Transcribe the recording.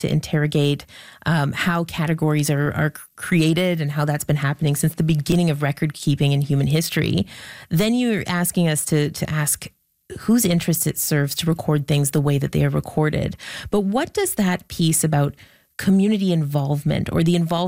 to interrogate how categories are created and how that's been happening since the beginning of record keeping in human history. Then you're asking us to ask whose interest it serves to record things the way that they are recorded. But what does that piece about community involvement or the involvement